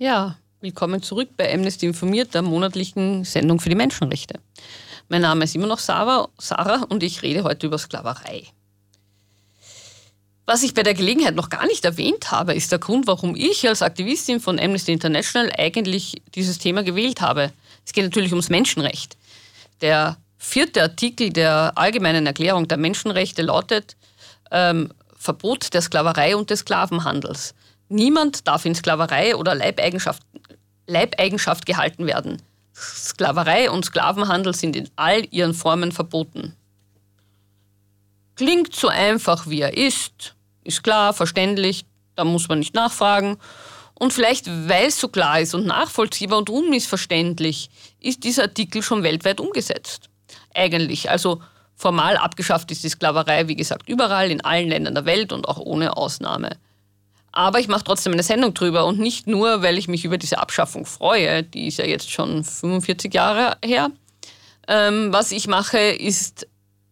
Ja, willkommen zurück bei Amnesty informiert, der monatlichen Sendung für die Menschenrechte. Mein Name ist immer noch Sarah und ich rede heute über Sklaverei. Was ich bei der Gelegenheit noch gar nicht erwähnt habe, ist der Grund, warum ich als Aktivistin von Amnesty International eigentlich dieses Thema gewählt habe. Es geht natürlich ums Menschenrecht. Der 4. Artikel der Allgemeinen Erklärung der Menschenrechte lautet Verbot der Sklaverei und des Sklavenhandels. Niemand darf in Sklaverei oder Leibeigenschaft gehalten werden. Sklaverei und Sklavenhandel sind in all ihren Formen verboten. Klingt so einfach, wie er ist klar, verständlich, da muss man nicht nachfragen. Und vielleicht, weil es so klar ist und nachvollziehbar und unmissverständlich, ist dieser Artikel schon weltweit umgesetzt. Eigentlich, also formal abgeschafft ist die Sklaverei, wie gesagt, überall in allen Ländern der Welt und auch ohne Ausnahme. Aber ich mache trotzdem eine Sendung drüber und nicht nur, weil ich mich über diese Abschaffung freue, die ist ja jetzt schon 45 Jahre her. Was ich mache ist,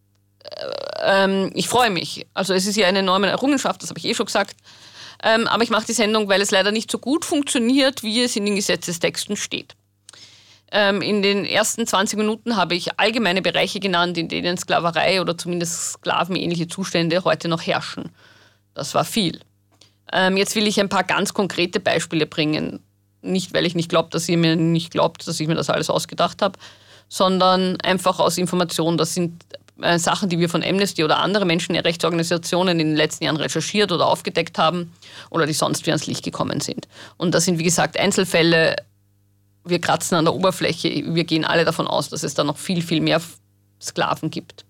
ich freue mich. Also es ist ja eine enorme Errungenschaft, das habe ich schon gesagt. Aber ich mache die Sendung, weil es leider nicht so gut funktioniert, wie es in den Gesetzestexten steht. In den ersten 20 Minuten habe ich allgemeine Bereiche genannt, in denen Sklaverei oder zumindest sklavenähnliche Zustände heute noch herrschen. Das war viel. Jetzt will ich ein paar ganz konkrete Beispiele bringen. Nicht, weil ich nicht glaube, dass ihr mir nicht glaubt, dass ich mir das alles ausgedacht habe, sondern einfach aus Informationen. Das sind Sachen, die wir von Amnesty oder andere Menschenrechtsorganisationen in den letzten Jahren recherchiert oder aufgedeckt haben oder die sonst wie ans Licht gekommen sind. Und das sind, wie gesagt, Einzelfälle. Wir kratzen an der Oberfläche. Wir gehen alle davon aus, dass es da noch viel, viel mehr Sklaven gibt.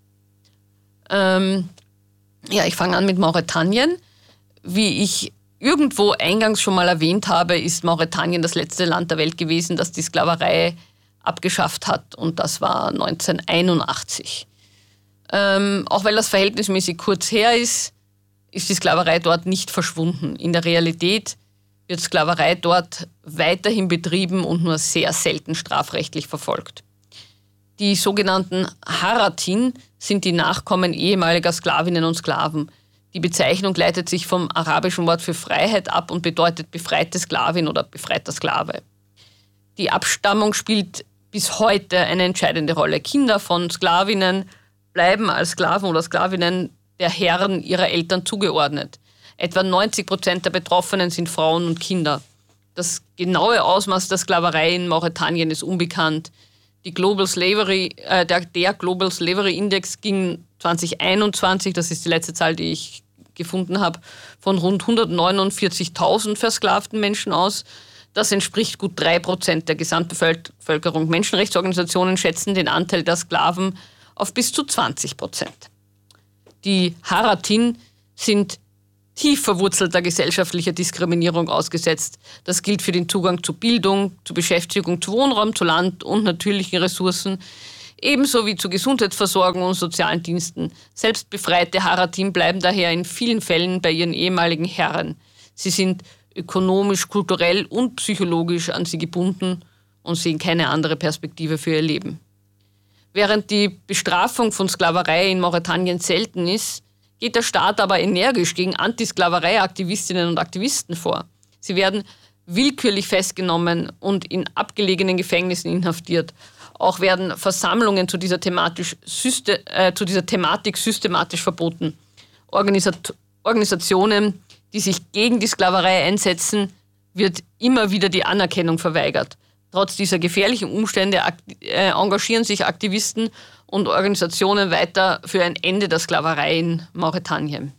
Ich fange an mit Mauretanien. Wie ich irgendwo eingangs schon mal erwähnt habe, ist Mauretanien das letzte Land der Welt gewesen, das die Sklaverei abgeschafft hat. Und das war 1981. Auch weil das verhältnismäßig kurz her ist die Sklaverei dort nicht verschwunden. In der Realität wird Sklaverei dort weiterhin betrieben und nur sehr selten strafrechtlich verfolgt. Die sogenannten Haratin sind die Nachkommen ehemaliger Sklavinnen und Sklaven. Die Bezeichnung leitet sich vom arabischen Wort für Freiheit ab und bedeutet befreite Sklavin oder befreiter Sklave. Die Abstammung spielt bis heute eine entscheidende Rolle. Kinder von Sklavinnen bleiben als Sklaven oder Sklavinnen der Herren ihrer Eltern zugeordnet. Etwa 90% der Betroffenen sind Frauen und Kinder. Das genaue Ausmaß der Sklaverei in Mauretanien ist unbekannt. Der Global Slavery Index ging 2021, das ist die letzte Zahl, die ich gefunden habe, von rund 149.000 versklavten Menschen aus. Das entspricht gut 3% der Gesamtbevölkerung. Menschenrechtsorganisationen schätzen den Anteil der Sklaven auf bis zu 20%. Die Haratin sind tief verwurzelter gesellschaftlicher Diskriminierung ausgesetzt. Das gilt für den Zugang zu Bildung, zu Beschäftigung, zu Wohnraum, zu Land und natürlichen Ressourcen, ebenso wie zu Gesundheitsversorgung und sozialen Diensten. Selbst befreite Haratin bleiben daher in vielen Fällen bei ihren ehemaligen Herren. Sie sind ökonomisch, kulturell und psychologisch an sie gebunden und sehen keine andere Perspektive für ihr Leben. Während die Bestrafung von Sklaverei in Mauretanien selten ist, geht der Staat aber energisch gegen Antisklaverei-Aktivistinnen und Aktivisten vor. Sie werden willkürlich festgenommen und in abgelegenen Gefängnissen inhaftiert. Auch werden Versammlungen zu dieser Thematik systematisch verboten. Organisationen, die sich gegen die Sklaverei einsetzen, wird immer wieder die Anerkennung verweigert. Trotz dieser gefährlichen Umstände engagieren sich Aktivisten und Organisationen weiter für ein Ende der Sklaverei in Mauretanien.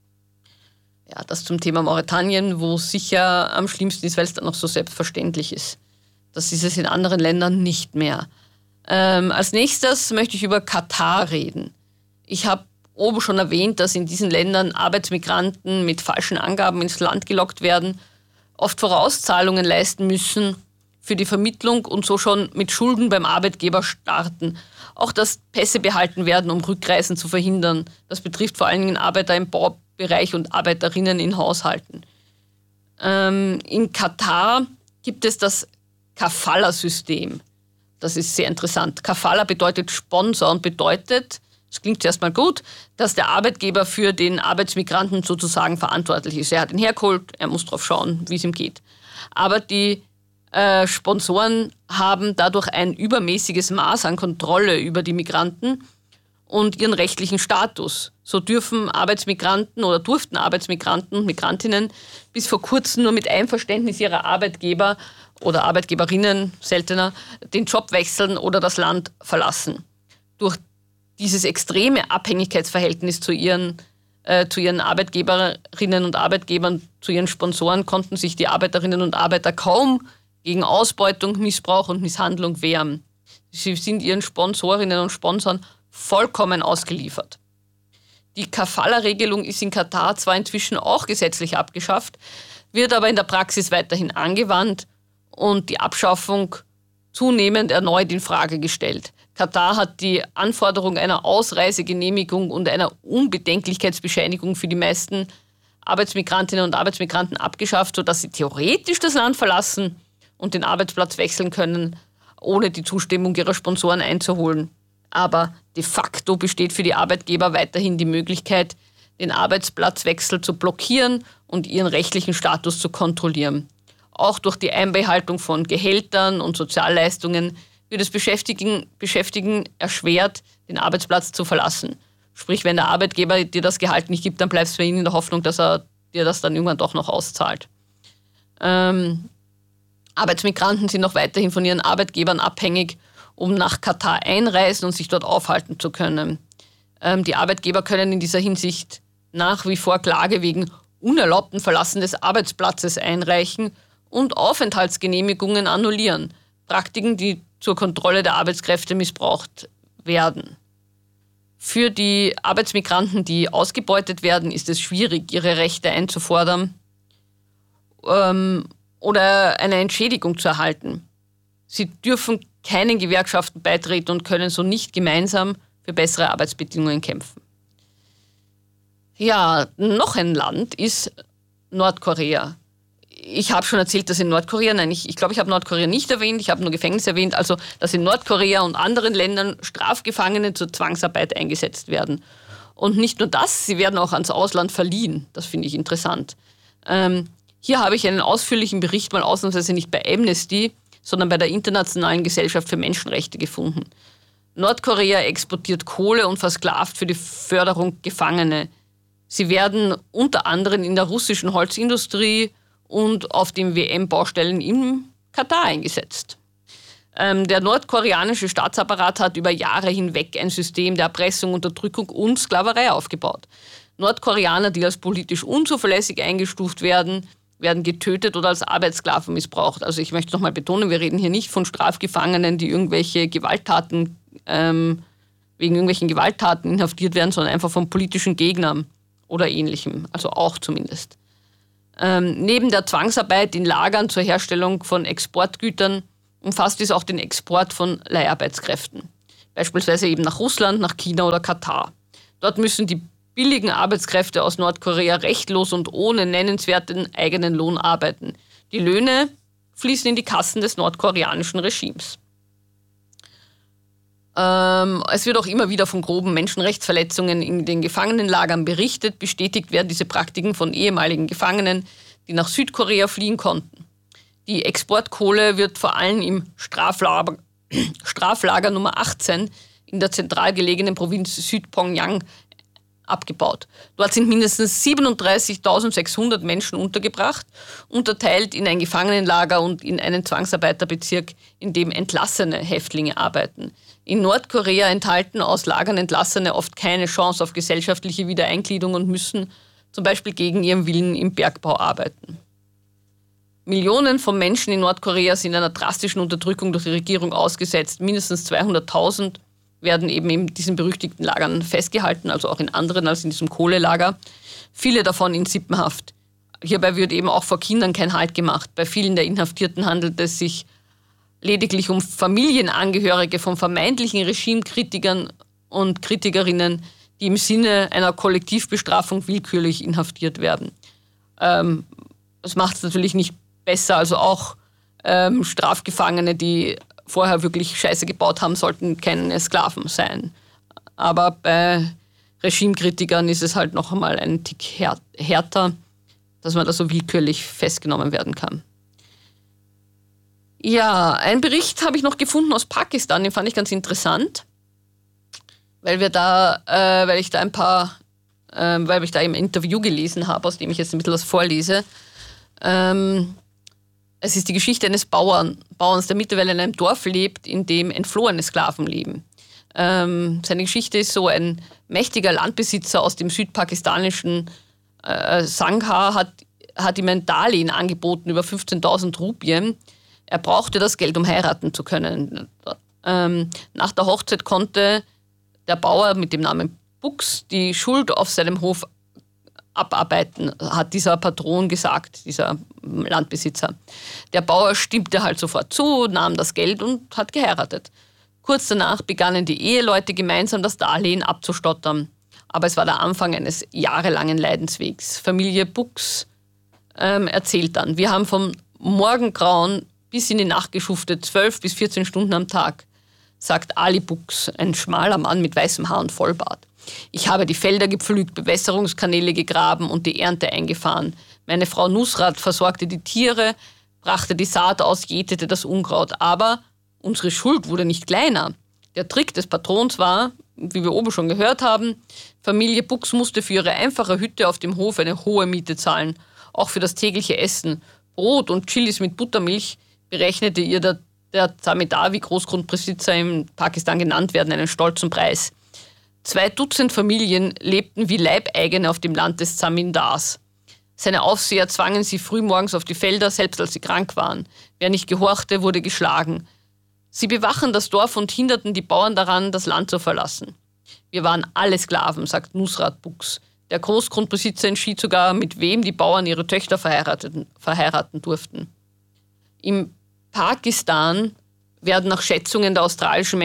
Ja, das zum Thema Mauretanien, wo es sicher am schlimmsten ist, weil es dann noch so selbstverständlich ist. Das ist es in anderen Ländern nicht mehr. Als nächstes möchte ich über Katar reden. Ich habe oben schon erwähnt, dass in diesen Ländern Arbeitsmigranten mit falschen Angaben ins Land gelockt werden, oft Vorauszahlungen leisten müssen für die Vermittlung und so schon mit Schulden beim Arbeitgeber starten. Auch dass Pässe behalten werden, um Rückreisen zu verhindern. Das betrifft vor allen Dingen Arbeiter im Baubereich und Arbeiterinnen in Haushalten. In Katar gibt es das Kafala-System. Das ist sehr interessant. Kafala bedeutet Sponsor und bedeutet, das klingt zuerst mal gut, dass der Arbeitgeber für den Arbeitsmigranten sozusagen verantwortlich ist. Er hat ihn hergeholt, er muss darauf schauen, wie es ihm geht. Aber die Sponsoren haben dadurch ein übermäßiges Maß an Kontrolle über die Migranten und ihren rechtlichen Status. So durften Arbeitsmigranten und Migrantinnen bis vor kurzem nur mit Einverständnis ihrer Arbeitgeber oder Arbeitgeberinnen, seltener, den Job wechseln oder das Land verlassen. Durch dieses extreme Abhängigkeitsverhältnis zu ihren Arbeitgeberinnen und Arbeitgebern, zu ihren Sponsoren, konnten sich die Arbeiterinnen und Arbeiter kaum gegen Ausbeutung, Missbrauch und Misshandlung wehren. Sie sind ihren Sponsorinnen und Sponsoren vollkommen ausgeliefert. Die Kafala-Regelung ist in Katar zwar inzwischen auch gesetzlich abgeschafft, wird aber in der Praxis weiterhin angewandt und die Abschaffung zunehmend erneut in Frage gestellt. Katar hat die Anforderung einer Ausreisegenehmigung und einer Unbedenklichkeitsbescheinigung für die meisten Arbeitsmigrantinnen und Arbeitsmigranten abgeschafft, sodass sie theoretisch das Land verlassen und den Arbeitsplatz wechseln können, ohne die Zustimmung ihrer Sponsoren einzuholen. Aber de facto besteht für die Arbeitgeber weiterhin die Möglichkeit, den Arbeitsplatzwechsel zu blockieren und ihren rechtlichen Status zu kontrollieren. Auch durch die Einbehaltung von Gehältern und Sozialleistungen wird es Beschäftigten erschwert, den Arbeitsplatz zu verlassen. Sprich, wenn der Arbeitgeber dir das Gehalt nicht gibt, dann bleibst du bei ihm in der Hoffnung, dass er dir das dann irgendwann doch noch auszahlt. Arbeitsmigranten sind noch weiterhin von ihren Arbeitgebern abhängig, um nach Katar einreisen und sich dort aufhalten zu können. Die Arbeitgeber können in dieser Hinsicht nach wie vor Klage wegen unerlaubten Verlassen des Arbeitsplatzes einreichen und Aufenthaltsgenehmigungen annullieren. Praktiken, die zur Kontrolle der Arbeitskräfte missbraucht werden. Für die Arbeitsmigranten, die ausgebeutet werden, ist es schwierig, ihre Rechte einzufordern oder eine Entschädigung zu erhalten. Sie dürfen keinen Gewerkschaften beitreten und können so nicht gemeinsam für bessere Arbeitsbedingungen kämpfen. Ja, noch ein Land ist Nordkorea. Ich habe schon erzählt, dass in Nordkorea, ich glaube, ich habe Nordkorea nicht erwähnt, ich habe nur Gefängnis erwähnt, also dass in Nordkorea und anderen Ländern Strafgefangene zur Zwangsarbeit eingesetzt werden. Und nicht nur das, sie werden auch ans Ausland verliehen. Das finde ich interessant. Hier habe ich einen ausführlichen Bericht mal ausnahmsweise nicht bei Amnesty, sondern bei der Internationalen Gesellschaft für Menschenrechte gefunden. Nordkorea exportiert Kohle und versklavt für die Förderung Gefangene. Sie werden unter anderem in der russischen Holzindustrie und auf den WM-Baustellen in Katar eingesetzt. Der nordkoreanische Staatsapparat hat über Jahre hinweg ein System der Erpressung, Unterdrückung und Sklaverei aufgebaut. Nordkoreaner, die als politisch unzuverlässig eingestuft werden, werden getötet oder als Arbeitssklaven missbraucht. Also ich möchte nochmal betonen, wir reden hier nicht von Strafgefangenen, die wegen irgendwelchen Gewalttaten inhaftiert werden, sondern einfach von politischen Gegnern oder Ähnlichem, also auch zumindest. Neben der Zwangsarbeit in Lagern zur Herstellung von Exportgütern umfasst dies auch den Export von Leiharbeitskräften. Beispielsweise eben nach Russland, nach China oder Katar. Dort müssen die billigen Arbeitskräfte aus Nordkorea rechtlos und ohne nennenswerten eigenen Lohn arbeiten. Die Löhne fließen in die Kassen des nordkoreanischen Regimes. Es wird auch immer wieder von groben Menschenrechtsverletzungen in den Gefangenenlagern berichtet. Bestätigt werden diese Praktiken von ehemaligen Gefangenen, die nach Südkorea fliehen konnten. Die Exportkohle wird vor allem im Straflager Nummer 18 in der zentral gelegenen Provinz Südpyongyang abgebaut. Dort sind mindestens 37.600 Menschen untergebracht, unterteilt in ein Gefangenenlager und in einen Zwangsarbeiterbezirk, in dem entlassene Häftlinge arbeiten. In Nordkorea enthalten aus Lagern Entlassene oft keine Chance auf gesellschaftliche Wiedereingliederung und müssen zum Beispiel gegen ihren Willen im Bergbau arbeiten. Millionen von Menschen in Nordkorea sind einer drastischen Unterdrückung durch die Regierung ausgesetzt. Mindestens 200.000 werden eben in diesen berüchtigten Lagern festgehalten, also auch in anderen als in diesem Kohlelager. Viele davon in Sippenhaft. Hierbei wird eben auch vor Kindern kein Halt gemacht. Bei vielen der Inhaftierten handelt es sich lediglich um Familienangehörige von vermeintlichen Regimekritikern und Kritikerinnen, die im Sinne einer Kollektivbestrafung willkürlich inhaftiert werden. Das macht es natürlich nicht besser, also auch Strafgefangene, die vorher wirklich Scheiße gebaut haben, sollten keine Sklaven sein. Aber bei Regimekritikern ist es halt noch einmal ein Tick härter, dass man da so willkürlich festgenommen werden kann. Ja, einen Bericht habe ich noch gefunden aus Pakistan, den fand ich ganz interessant, weil ich da im Interview gelesen habe, aus dem ich jetzt ein bisschen was vorlese. Es ist die Geschichte eines Bauerns, der mittlerweile in einem Dorf lebt, in dem entflohene Sklaven leben. Seine Geschichte ist so: ein mächtiger Landbesitzer aus dem südpakistanischen Sangha hat ihm ein Darlehen angeboten über 15.000 Rupien. Er brauchte das Geld, um heiraten zu können. Nach der Hochzeit konnte der Bauer mit dem Namen Bux die Schuld auf seinem Hof abarbeiten, hat dieser Patron gesagt, dieser Landbesitzer. Der Bauer stimmte halt sofort zu, nahm das Geld und hat geheiratet. Kurz danach begannen die Eheleute gemeinsam das Darlehen abzustottern. Aber es war der Anfang eines jahrelangen Leidenswegs. Familie Bux erzählt dann: Wir haben vom Morgengrauen bis in die Nacht geschuftet, 12 bis 14 Stunden am Tag, sagt Ali Bux, ein schmaler Mann mit weißem Haar und Vollbart. Ich habe die Felder gepflügt, Bewässerungskanäle gegraben und die Ernte eingefahren. Meine Frau Nusrat versorgte die Tiere, brachte die Saat aus, jätete das Unkraut. Aber unsere Schuld wurde nicht kleiner. Der Trick des Patrons war, wie wir oben schon gehört haben, Familie Bux musste für ihre einfache Hütte auf dem Hof eine hohe Miete zahlen. Auch für das tägliche Essen. Brot und Chilis mit Buttermilch berechnete ihr der Zamedawi, Großgrundbesitzer in Pakistan genannt werden, einen stolzen Preis. 2 Dutzend Familien lebten wie Leibeigene auf dem Land des Zamindars. Seine Aufseher zwangen sie frühmorgens auf die Felder, selbst als sie krank waren. Wer nicht gehorchte, wurde geschlagen. Sie bewachen das Dorf und hinderten die Bauern daran, das Land zu verlassen. Wir waren alle Sklaven, sagt Nusrat Bux. Der Großgrundbesitzer entschied sogar, mit wem die Bauern ihre Töchter verheiraten durften. Im Pakistan werden nach Schätzungen der australischen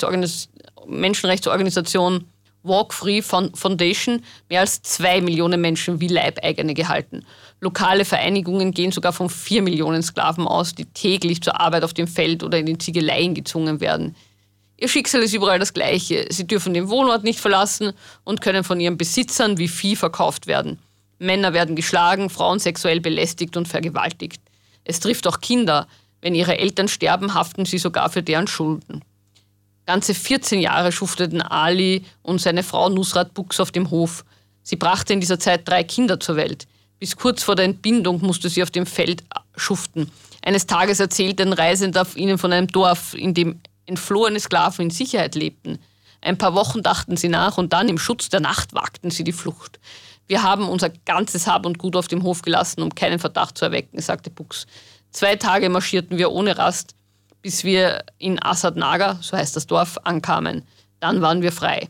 Menschenrechtsorganisation Walk Free Foundation mehr als 2 Millionen Menschen wie Leibeigene gehalten. Lokale Vereinigungen gehen sogar von 4 Millionen Sklaven aus, die täglich zur Arbeit auf dem Feld oder in den Ziegeleien gezwungen werden. Ihr Schicksal ist überall das gleiche. Sie dürfen den Wohnort nicht verlassen und können von ihren Besitzern wie Vieh verkauft werden. Männer werden geschlagen, Frauen sexuell belästigt und vergewaltigt. Es trifft auch Kinder. Wenn ihre Eltern sterben, haften sie sogar für deren Schulden. Ganze 14 Jahre schufteten Ali und seine Frau Nusrat Bux auf dem Hof. Sie brachte in dieser Zeit 3 Kinder zur Welt. Bis kurz vor der Entbindung musste sie auf dem Feld schuften. Eines Tages erzählte ein Reisender ihnen von einem Dorf, in dem entflohene Sklaven in Sicherheit lebten. Ein paar Wochen dachten sie nach und dann im Schutz der Nacht wagten sie die Flucht. Wir haben unser ganzes Hab und Gut auf dem Hof gelassen, um keinen Verdacht zu erwecken, sagte Bux. 2 Tage marschierten wir ohne Rast, bis wir in Asadnagar, so heißt das Dorf, ankamen. Dann waren wir frei.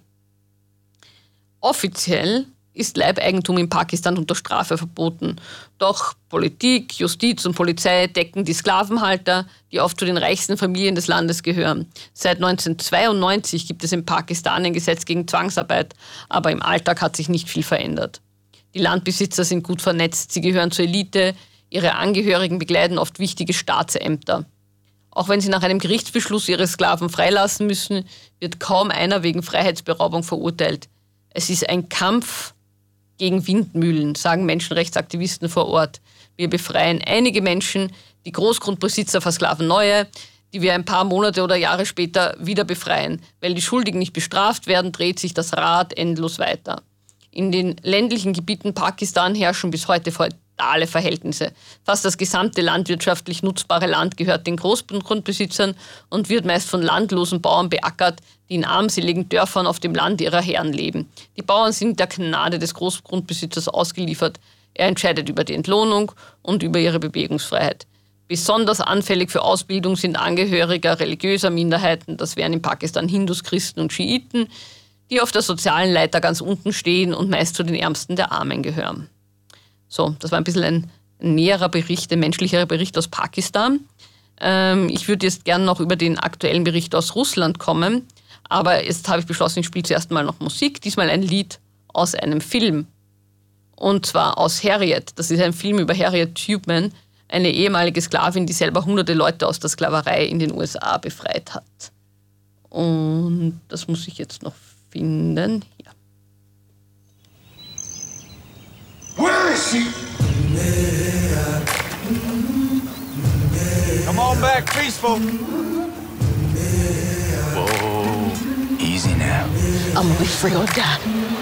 Offiziell ist Leibeigentum in Pakistan unter Strafe verboten. Doch Politik, Justiz und Polizei decken die Sklavenhalter, die oft zu den reichsten Familien des Landes gehören. Seit 1992 gibt es in Pakistan ein Gesetz gegen Zwangsarbeit, aber im Alltag hat sich nicht viel verändert. Die Landbesitzer sind gut vernetzt, sie gehören zur Elite, ihre Angehörigen bekleiden oft wichtige Staatsämter. Auch wenn sie nach einem Gerichtsbeschluss ihre Sklaven freilassen müssen, wird kaum einer wegen Freiheitsberaubung verurteilt. Es ist ein Kampf gegen Windmühlen, sagen Menschenrechtsaktivisten vor Ort. Wir befreien einige Menschen, die Großgrundbesitzer versklaven neue, die wir ein paar Monate oder Jahre später wieder befreien. Weil die Schuldigen nicht bestraft werden, dreht sich das Rad endlos weiter. In den ländlichen Gebieten Pakistan herrschen bis heute feudale Verhältnisse. Fast das gesamte landwirtschaftlich nutzbare Land gehört den Großgrundbesitzern und wird meist von landlosen Bauern beackert, die in armseligen Dörfern auf dem Land ihrer Herren leben. Die Bauern sind der Gnade des Großgrundbesitzers ausgeliefert. Er entscheidet über die Entlohnung und über ihre Bewegungsfreiheit. Besonders anfällig für Ausbildung sind Angehörige religiöser Minderheiten, das wären in Pakistan Hindus, Christen und Schiiten, die auf der sozialen Leiter ganz unten stehen und meist zu den Ärmsten der Armen gehören. So, das war ein bisschen ein näherer Bericht, ein menschlicherer Bericht aus Pakistan. Ich würde jetzt gerne noch über den aktuellen Bericht aus Russland kommen, aber jetzt habe ich beschlossen, ich spiele zuerst mal noch Musik, diesmal ein Lied aus einem Film. Und zwar aus Harriet. Das ist ein Film über Harriet Tubman, eine ehemalige Sklavin, die selber hunderte Leute aus der Sklaverei in den USA befreit hat. Und das muss ich jetzt noch finden. Hier. Where is she? Come on back, peaceful. Whoa, easy now. I'm wait for your dad.